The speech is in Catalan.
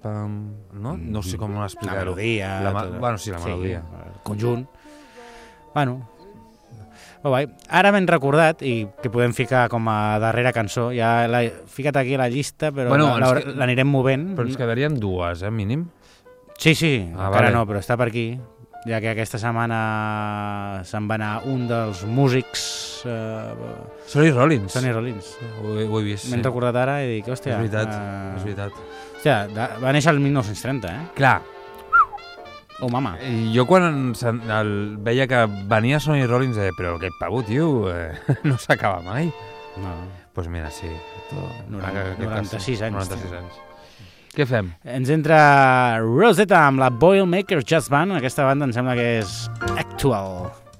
pam... No sé com explicar-ho. La melodia. Bueno, sí, la melodia. El conjunt. Bueno, ara m'he recordat, i que podem ficar com a darrera cançó, ja l'he ficat aquí a la llista, però l'anirem movent. Però ens quedarien dues, mínim? Sí, encara vale. no, però està per aquí, ja que aquesta setmana se'n va anar un dels músics... Sonny Rollins. Ho he vist, M'he recordat ara i dic, hòstia... És veritat. Hòstia, va néixer el 1930, Clar. Oh, mama. Jo quan veia que venia Sonny Rollins deia, però aquest pavo, tio, no s'acaba mai. No. Doncs mira, sí. 96 anys. 96 anys. Què fem? Ens entra Rosetta amb la Boilermaker Jazz Band. Aquesta banda em sembla que és Actual.